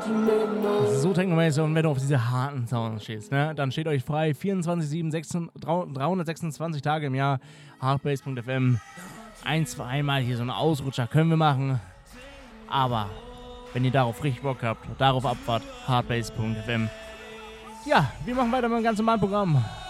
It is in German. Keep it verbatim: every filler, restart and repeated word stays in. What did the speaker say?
So Technomäßig, und wenn du auf diese harten Sounds stehst, ne, dann steht euch frei, vierundzwanzig sieben, dreihundertsechsundzwanzig Tage im Jahr, hardbass punkt f m. Ein, zweimal hier so einen Ausrutscher können wir machen, aber wenn ihr darauf richtig Bock habt, darauf abfahrt, hardbass punkt f m. Ja, wir machen weiter mit dem ganzen Programm.